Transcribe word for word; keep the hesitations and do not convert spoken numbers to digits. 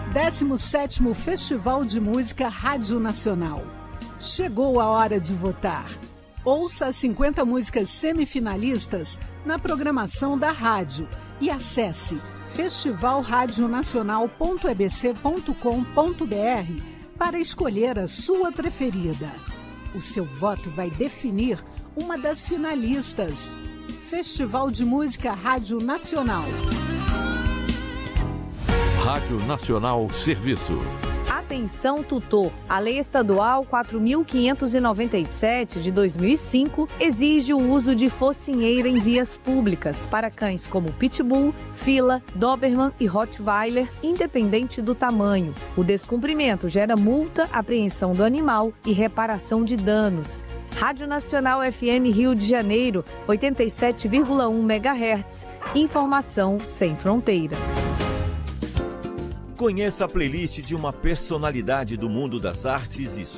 décimo sétimo Festival de Música Rádio Nacional. Chegou a hora de votar. Ouça as cinquenta músicas semifinalistas na programação da rádio e acesse festival radio nacional ponto e b c ponto com ponto b r para escolher a sua preferida. O seu voto vai definir uma das finalistas. Festival de Música Rádio Nacional. Rádio Nacional Serviço. Atenção, tutor! A Lei Estadual quatro mil quinhentos e noventa e sete de dois mil e cinco exige o uso de focinheira em vias públicas para cães como Pitbull, Fila, Doberman e Rottweiler, independente do tamanho. O descumprimento gera multa, apreensão do animal e reparação de danos. Rádio Nacional F M Rio de Janeiro, oitenta e sete vírgula um megahertz. Informação sem fronteiras. Conheça a playlist de uma personalidade do mundo das artes e